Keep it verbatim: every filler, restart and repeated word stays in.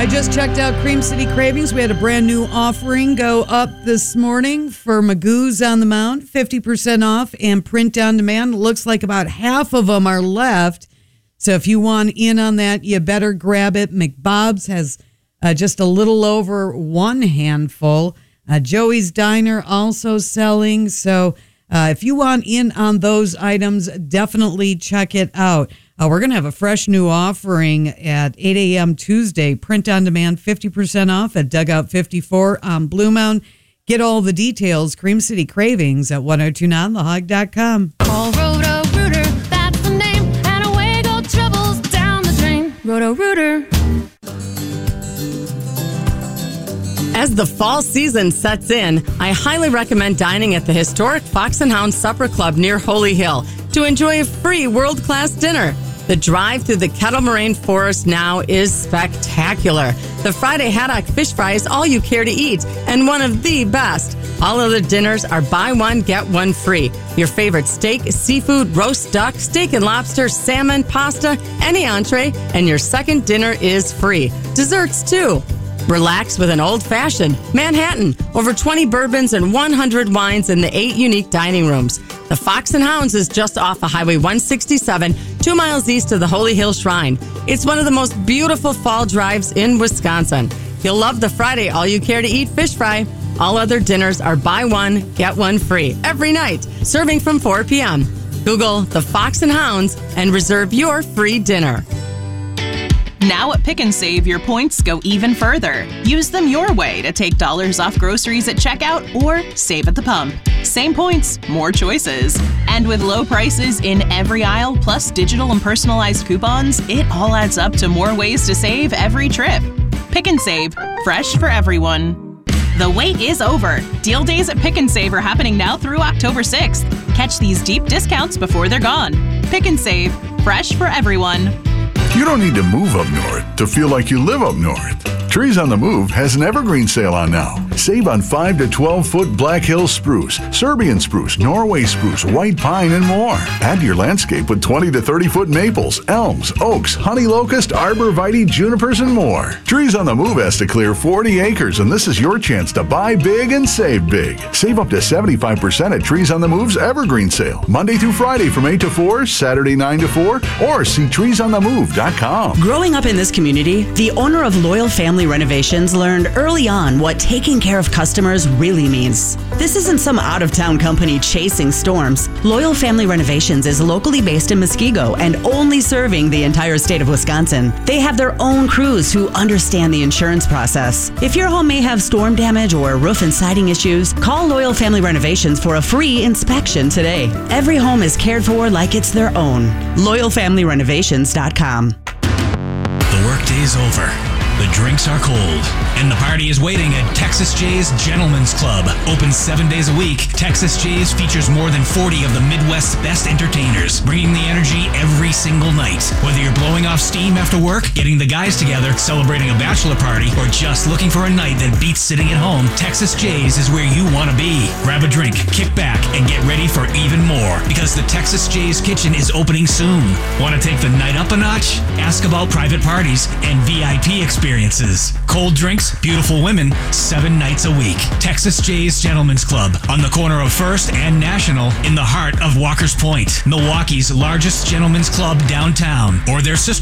I just checked out Cream City Cravings. We had a brand new offering go up this morning for Magoo's on the Mount, fifty percent off and print on demand. It looks like about half of them are left. So if you want in on that, you better grab it. McBob's has uh, just a little over one handful. Uh, Joey's Diner also selling. So uh, if you want in on those items, definitely check it out. Uh, we're going to have a fresh new offering at eight a.m. Tuesday. Print on demand, fifty percent off at Dugout fifty-four on Blue Mound. Get all the details, Cream City Cravings at ten twenty-nine the hog dot com. Call Roto-Rooter, that's the name, and away go troubles down the drain. Roto-Rooter. As the fall season sets in, I highly recommend dining at the historic Fox and Hound Supper Club near Holy Hill to enjoy a free world-class dinner. The drive through the Kettle Moraine Forest now is spectacular. The Friday haddock fish fry is all you care to eat and one of the best. All other dinners are buy one, get one free. Your favorite steak, seafood, roast duck, steak and lobster, salmon, pasta, any entree, and your second dinner is free. Desserts too. Relax with an old-fashioned Manhattan, over twenty bourbons and one hundred wines in the eight unique dining rooms. The Fox and Hounds is just off of Highway one sixty-seven, two miles east of the Holy Hill Shrine. It's one of the most beautiful fall drives in Wisconsin. You'll love the Friday all-you-care-to-eat fish fry. All other dinners are buy one, get one free every night, serving from four p.m. Google the Fox and Hounds and reserve your free dinner. Now at Pick and Save, your points go even further. Use them your way to take dollars off groceries at checkout or save at the pump. Same points, more choices. And with low prices in every aisle, plus digital and personalized coupons, it all adds up to more ways to save every trip. Pick and Save, fresh for everyone. The wait is over. Deal days at Pick and Save are happening now through October sixth. Catch these deep discounts before they're gone. Pick and Save, fresh for everyone. You don't need to move up north to feel like you live up north. Trees on the Move has an evergreen sale on now. Save on five to twelve foot Black Hills spruce, Serbian spruce, Norway spruce, white pine, and more. Add to your landscape with twenty to thirty foot maples, elms, oaks, honey locust, arborvitae, junipers, and more. Trees on the Move has to clear forty acres, and this is your chance to buy big and save big. Save up to seventy-five percent at Trees on the Move's evergreen sale, Monday through Friday from eight to four, Saturday nine to four, or see trees on the move dot com. Growing up in this community, the owner of Loyal Family Renovations learned early on what taking care of customers really means. This isn't some out-of-town company chasing storms. Loyal Family Renovations is locally based in Muskego and only serving the entire state of Wisconsin. They have their own crews who understand the insurance process. If your home may have storm damage or roof and siding issues, call Loyal Family Renovations for a free inspection today. Every home is cared for like it's their own. Loyal Family Renovations dot com. The workday's over. The drinks are cold, and the party is waiting at Texas Jay's Gentlemen's Club. Open seven days a week, Texas Jay's features more than forty of the Midwest's best entertainers, bringing the energy every single night. Whether you're blowing off steam after work, getting the guys together, celebrating a bachelor party, or just looking for a night that beats sitting at home, Texas Jay's is where you want to be. Grab a drink, kick back, and get ready for even more, because the Texas Jay's Kitchen is opening soon. Want to take the night up a notch? Ask about private parties and V I P experiences. Experiences. Cold drinks, beautiful women, seven nights a week. Texas Jay's Gentlemen's Club on the corner of First and National in the heart of Walker's Point, Milwaukee's largest gentlemen's club downtown, or their sister